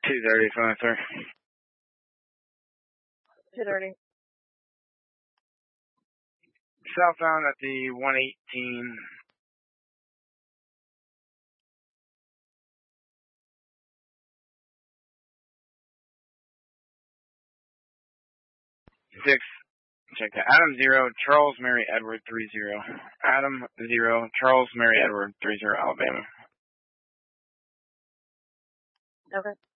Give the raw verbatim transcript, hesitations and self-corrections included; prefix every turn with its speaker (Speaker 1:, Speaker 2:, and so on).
Speaker 1: two thirty, five, sir.
Speaker 2: two thirty.
Speaker 1: Southbound at the one eighteen. Six. Check that. Adam zero, Charles Mary Edward three zero. Adam zero, Charles Mary Edward three zero, Alabama.
Speaker 2: Okay.